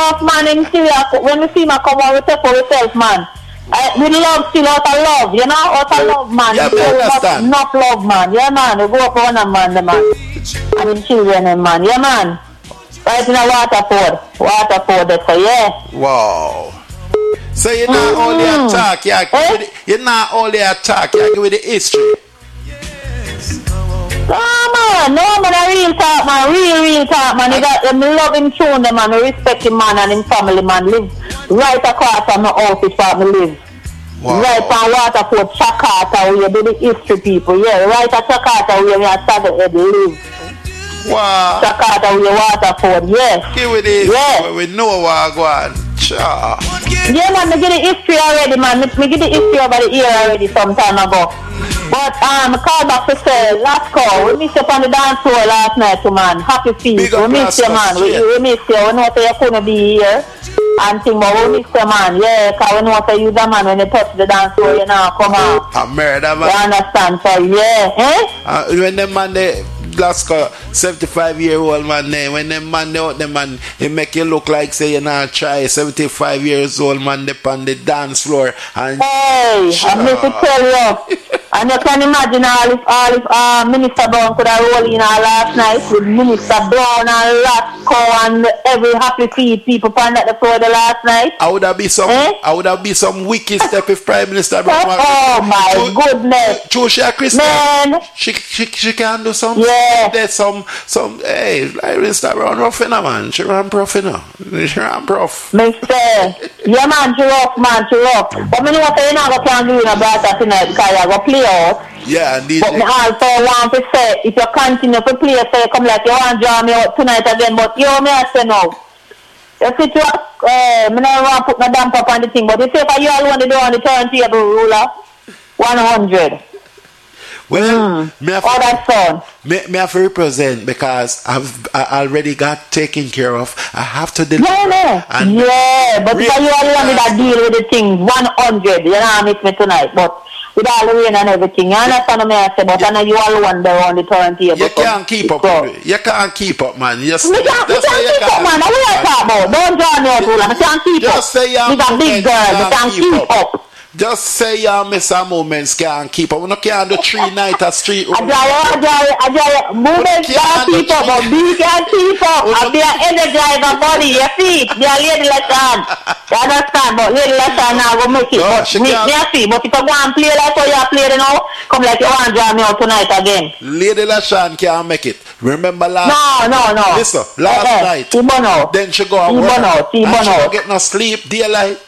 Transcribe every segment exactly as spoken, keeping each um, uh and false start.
enough, man. In serious. When we see him come out, we take for ourselves, man. Uh, we love still out of love, you know, out of love, man. Yeah, we understand. Enough love, man. Yeah, man. We go up on a man, the man. And in children, man. Yeah, man. Right in a Waterford. Waterford, that's so, yeah. Wow. So you're not Mm-hmm. only attack, you're, Eh? you're not only attack, you're with the history. No, man. No, man. A real talk, man. Real, real talk, man. He got them love him tune, the man. We respect him, man, and him family, man. Live right across from my office where me live. Wow. Right from Waterford, Chakata, where you do the history people. Yeah, right at Chakata, where you started to live. Wow. Chakata, where Waterford, yes. Give with this. Yeah. We know what go on. Cha. Yeah, man, me get the history already, man. Me, me get the history over the year already some time ago. But um, I called back to say, last call, we missed you on the dance floor last night, too, man. Happy feast. Big up We missed you, man. We, we missed you. We know that you couldn't be here. And thing, but we missed you, man. Yeah, because we know that you the man when you touch the dance floor, you know, come out. A murder, man. You understand? So, yeah. Eh? Uh, when them man they last call seventy-five year old man there, when them man they out them man, it make you look like say you not try seventy-five years old man they on the dance floor and Hey, I need to tell you. And you can imagine all if all if uh, Minister Brown could have rolled in all last night with Minister Brown and Lasco and every happy feet people on that the floor the last night. I would have be some Eh? I would have be some wicked step if Prime Minister Brown Oh my goodness. True, she a Christian. Man. She, she she can do some Yeah. there's some some hey like Minister Brown rough enough, man. She ran prof enough. She ran prof. Mister Yeah man, she rough man, she rough. But me know what you know what can do in a brother tonight because you go play out. Yeah, and D J. But me also want to say, if you continue to play, say you come like you want to draw me out tonight again, but you know me I say no. You see, you, uh, me never want to put my damp up on the thing, but you say if you all want to do on the turntable ruler, one hundred. Well, Mm. me have Oh, that's son. Me, me have to represent because I've I already got taken care of. I have to deliver. Yeah, no. And Yeah, but if really- you all want me to deal with the thing, one hundred, you know, I miss me tonight, but with all the rain and everything, you understand what I say, but I know you all wonder on the turntable. You can't keep up. So, with it. You can't keep up, man. You Me can't, me can't keep up, man. What are you talking about? Don't draw me out, Rula. Me can't keep up. Just say you're He's a big girl. Me can't keep up. Just say your miss a moments can't keep up. We no can't do three night a street. I draw you, I draw you, I draw you. Movements can't keep up, but B can't keep up. I be an energizer body, your feet. Be a lady like that. You understand? But lady like that now will make it. No, But she me, can't. me a see. But if I go and play like how you play you now, come like you want to draw me out tonight again. Lady Lashan can't make it. Remember last No, no, no. Listen, last Eh, eh, night. He burn out. Then she go and He work. burn out. He And burn she out. don't get no sleep, daylight.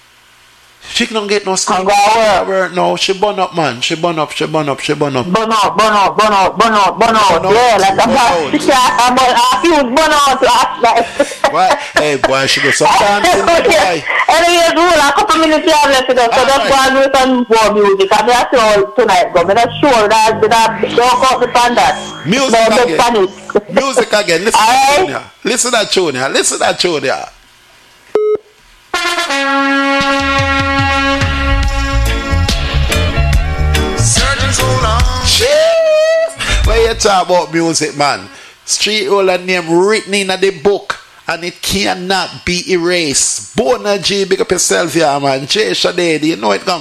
She don't get no sleep. And go and work. Work now. She burn up, man. She burn up, she burn up, she burn up. Burn out, burn out, burn out, burn out, burn out. Burn out, Yeah, like a burn out. bad yeah, but I feel burn out last night. Why? Hey, boy, she go some dancing, boy. Anyways, rule a couple minutes here left to go. So just go and do some more music. I'm not sure tonight, but I'm not sure that that don't go the pan that. Music No, don't again. panic. Music again. Listen to that Alright. tune here. Listen to that tune here. Listen to that tune here. Jeez. When you talk about music, man, street roller name written in the book and it cannot be erased. Bona G, big up yourself here, man. Jay Shadedi, you know it come.